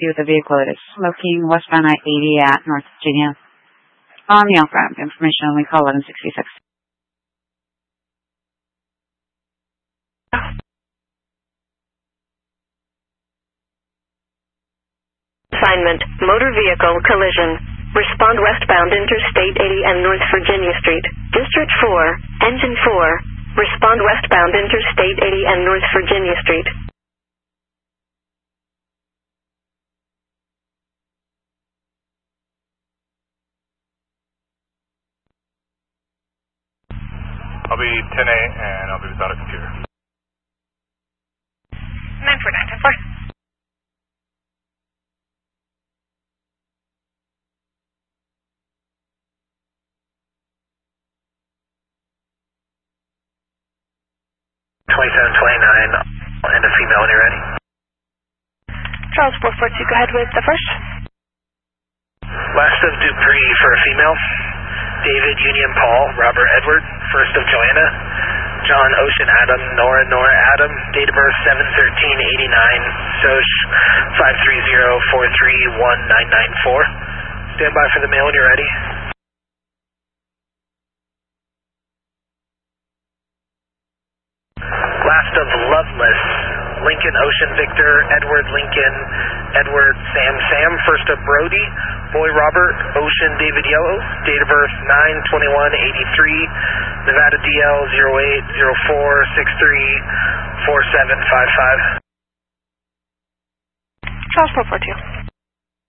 you. The vehicle is smoking westbound I-80 at North Virginia. On the off-ramp, information only call 1166. Assignment, motor vehicle collision. Respond westbound Interstate 80 and North Virginia Street. District 4, Engine 4. Respond westbound Interstate 80 and North Virginia Street. I'll be 10A and I'll be without a computer. 949, 10-4. And a female when you're ready. Charles 442, go ahead with the first. Last of Dupree for a female. David Union Paul, Robert Edward, first of Joanna. John Ocean Adam, Nora Adam, date of birth 7/13/89, SOCH 530-431-994. Stand by for the male when you're ready. Last of Loveless, Lincoln Ocean Victor, Edward Lincoln, Edward Sam, first of Brody, Boy Robert, Ocean David Yellow, date of birth 9/21/83, Nevada DL 0804634755. Charles 442.